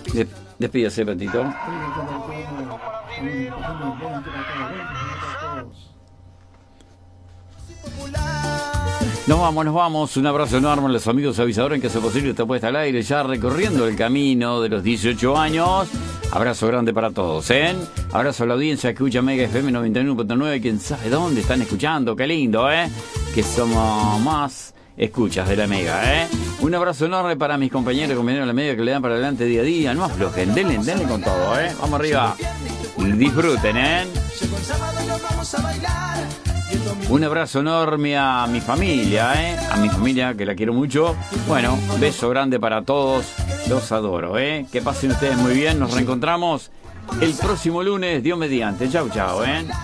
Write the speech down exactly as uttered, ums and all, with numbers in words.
De, despídase, Patito. Nos vamos, nos vamos. Un abrazo enorme a los amigos avisadores en que hace posible esta puesta al aire, ya recorriendo el camino de los dieciocho años. Abrazo grande para todos, ¿eh? Abrazo a la audiencia que escucha Mega F M noventa y uno punto nueve. Quién sabe dónde están escuchando. Qué lindo, ¿eh? Que somos más escuchas de la Mega, ¿eh? Un abrazo enorme para mis compañeros y compañeras de la Mega que le dan para adelante día a día. No aflojen, denle, denle con todo, ¿eh? Vamos arriba. Disfruten, ¿eh? Un abrazo enorme a mi familia, ¿eh? A mi familia, que la quiero mucho. Bueno, beso grande para todos. Los adoro, ¿eh? Que pasen ustedes muy bien. Nos reencontramos el próximo lunes, Dios mediante. Chau, chau, ¿eh?